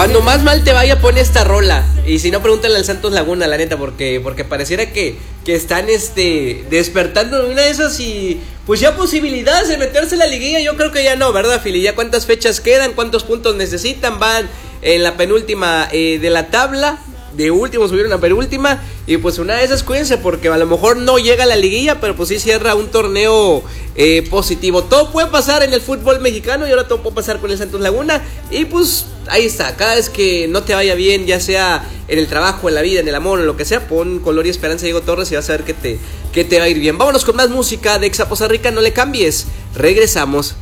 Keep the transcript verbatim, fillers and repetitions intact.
Cuando más mal te vaya, pone esta rola. Y si no, pregúntale al Santos Laguna, la neta, porque, porque pareciera que, que están este despertando una de esas y pues ya posibilidades de meterse en la liguilla. Yo creo que ya no, ¿verdad, Fili? Ya cuántas fechas quedan, cuántos puntos necesitan, van en la penúltima eh, de la tabla. De último subieron a penúltima. Y pues una de esas, cuídense, porque a lo mejor no llega a la liguilla, pero pues sí cierra un torneo eh, positivo. Todo puede pasar en el fútbol mexicano y ahora todo puede pasar con el Santos Laguna. Y pues ahí está, cada vez que no te vaya bien, ya sea en el trabajo, en la vida, en el amor, en lo que sea, pon color y esperanza Diego Torres y vas a ver que te, que te va a ir bien. Vámonos con más música de Exa Poza Rica, no le cambies, regresamos.